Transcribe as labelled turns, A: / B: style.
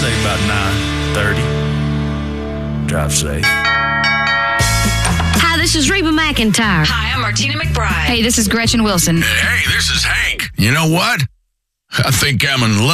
A: say about 9:30. Drive safe.
B: Hi, this is Reba McEntire.
C: Hi, I'm Martina McBride.
D: Hey, this is Gretchen Wilson.
E: Hey, this is Hank. You know what? I think I'm in love.